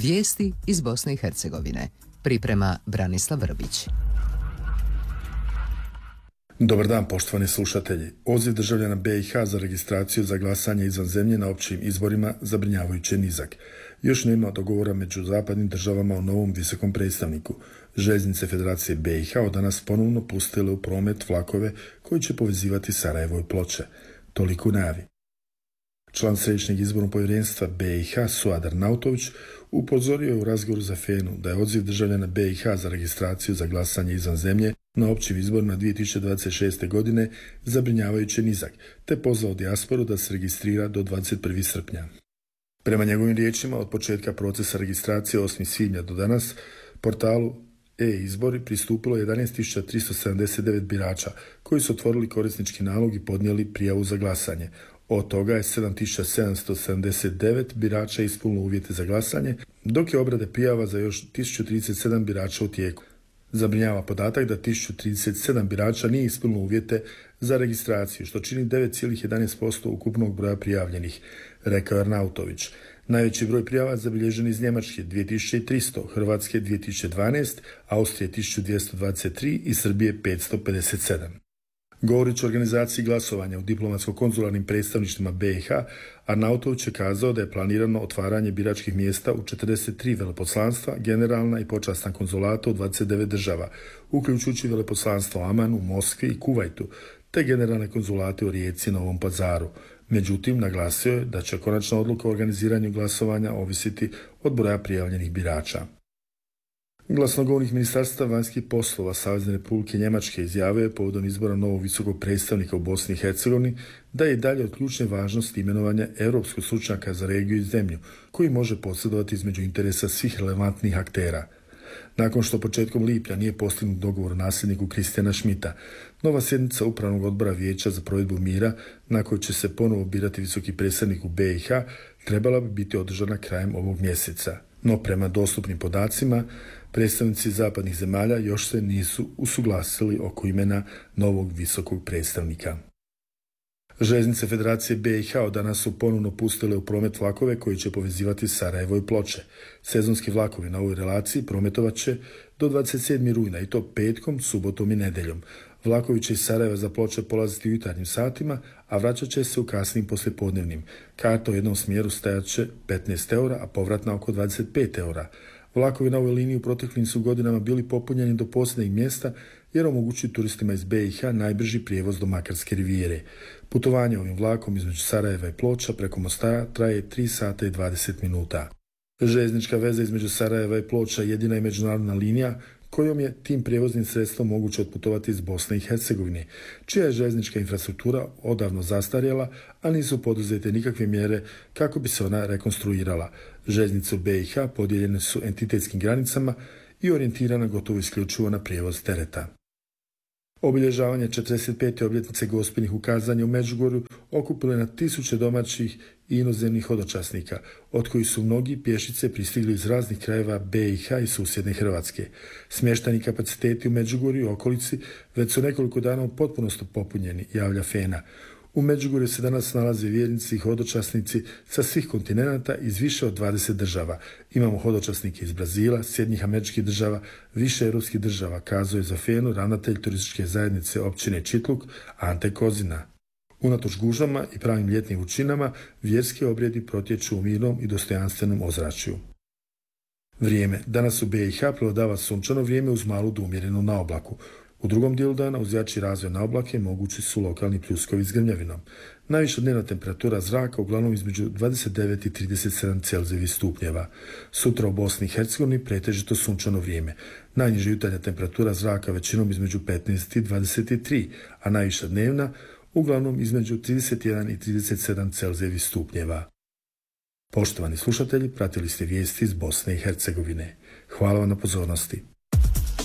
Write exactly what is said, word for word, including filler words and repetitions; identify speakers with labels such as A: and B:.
A: Vijesti iz Bosne i Hercegovine. Priprema Branislav Vrbić.
B: Dobar dan, poštovani slušatelji. Odziv državljana B i H za registraciju za glasanje izvan zemlje na općim izborima zabrinjavajuće nizak. Još nema dogovora među zapadnim državama o novom visokom predstavniku. Željeznice Federacije B i H od danas ponovno pustile u promet vlakove koji će povezivati Sarajevo i Ploče. Toliko u najavi. Član Središnjeg izbornog povjerenstva B i H Suad Arnautović upozorio je u razgovoru za Fenu da je odziv državljana B i H za registraciju za glasanje izvan zemlje na općim izborima dvije tisuće dvadeset šeste. godine zabrinjavajuće nizak, te pozvao dijasporu da se registrira do dvadeset prvog srpnja. Prema njegovim riječima, od početka procesa registracije osmog svibnja do danas, portalu e-izbori pristupilo jedanaest tisuća tristo sedamdeset devet birača koji su otvorili korisnički nalog i podnijeli prijavu za glasanje. Od toga je sedam tisuća sedamsto sedamdeset devet birača ispunilo uvjete za glasanje, dok je obrada prijava za još tisuću trideset sedam birača u tijeku. Zabrinjava podatak da tisuću trideset sedam birača nije ispunilo uvjete za registraciju, što čini devet zarez jedanaest posto ukupnog broja prijavljenih, rekao je Arnautović. Najveći broj prijava zabilježen iz Njemačke dvije tisuće tristo, Hrvatske dvije tisuće dvanaest, Austrije tisuću dvjesto dvadeset tri i Srbije petsto pedeset sedam. Govoreći o organizaciji glasovanja u diplomatsko-konzularnim predstavništvima B i H, Arnautović je kazao da je planirano otvaranje biračkih mjesta u četrdeset tri veleposlanstva, generalna i počasna konzulata u dvadeset devet država, uključujući veleposlanstvo Amanu, Moskvi i Kuvajtu, te generalne konzulate u Rijeci i Novom Pazaru. Međutim, naglasio je da će konačna odluka o organiziranju glasovanja ovisiti od broja prijavljenih birača. Glasnogovornik Ministarstva vanjskih poslova Savezne Republike Njemačke izjavio je povodom izbora novog visokog predstavnika u Bosni i Hercegovini da je i dalje od ključne važnosti imenovanja europskog stručnjaka za regiju i zemlju, koji može posredovati između interesa svih relevantnih aktera. Nakon što početkom lipnja nije postignut dogovor o nasljedniku Kristijana Schmidta, nova sjednica Upravnog odbora Vijeća za provedbu mira, na kojoj će se ponovo birati visoki predstavnik u B i H, trebala bi biti održana krajem ovog mjeseca. No prema dostupnim podacima, predstavnici zapadnih zemalja još se nisu usuglasili oko imena novog visokog predstavnika. Željeznice Federacije B i H od danas su ponovno pustile u promet vlakove koji će povezivati Sarajevo i Ploče. Sezonski vlakovi na ovoj relaciji prometovat će do dvadeset sedmog rujna i to petkom, subotom i nedjeljom. Vlakovi će iz Sarajeva za Ploče polaziti u jutarnjim satima, a vraćat će se u kasnim poslijepodnevnim. Karta u jednom smjeru stajat će petnaest eura, a povratna oko dvadeset pet eura. Vlakovi na ovoj liniji u proteklim su godinama bili popunjeni do posljednjeg mjesta jer omogućuju turistima iz B i H najbrži prijevoz do Makarske rivijere. Putovanje ovim vlakom između Sarajeva i Ploča preko Mostara traje tri sata i dvadeset minuta. Željeznička veza između Sarajeva i Ploča jedina je međunarodna linija kojom je tim prijevoznim sredstvom moguće otputovati iz Bosne i Hercegovine, čija je željeznička infrastruktura odavno zastarjela, a nisu poduzete nikakve mjere kako bi se ona rekonstruirala. Željeznice u B i H podijeljene su entitetskim granicama i orijentirana gotovo isključivo na prijevoz tereta. Obilježavanje četrdeset pete obljetnice Gospinih ukazanja u Međugorju okupilo je na tisuće domaćih i inozemnih hodočasnika, od kojih su mnogi pješice pristigli iz raznih krajeva B i H i susjedne Hrvatske. Smještani kapaciteti u Međugorju i okolici već su nekoliko dana u potpunosti popunjeni, javlja Fena. U Međugorju se danas nalaze vjernici i hodočasnici sa svih kontinenata iz više od dvadeset država. Imamo hodočasnike iz Brazila, Sjedinjenih Američkih Država, više europskih država, kazuje za Fenu ravnatelj turističke zajednice općine Čitluk Ante Kozina. Unatoč gužvama i pravim ljetnim vrućinama, vjerski obredi protječu u mirnom i dostojanstvenom ozračju. Vrijeme. Danas u B i H prevladava sunčano vrijeme uz malu do umjerenu naoblaku. U drugom dijelu dana uz jači razvoj na oblake mogući su lokalni pljuskovi s grmljavinom. Najviša dnevna temperatura zraka uglavnom između dvadeset devet i trideset sedam Celzijevih stupnjeva. Sutra u Bosni i Hercegovini pretežito sunčano vrijeme. Najniža jutarnja temperatura zraka većinom između petnaest i dvadeset tri, a najviša dnevna uglavnom između trideset jedan i trideset sedam Celzijevih stupnjeva. Poštovani slušatelji, pratili ste vijesti iz Bosne i Hercegovine. Hvala vam na pozornosti.